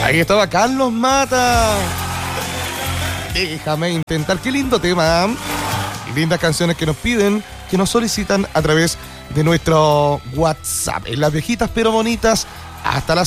Ahí estaba Carlos Mata. Déjame intentar. Qué lindo tema. Lindas canciones que nos piden, que nos solicitan a través de nuestro WhatsApp. En las viejitas pero bonitas, hasta las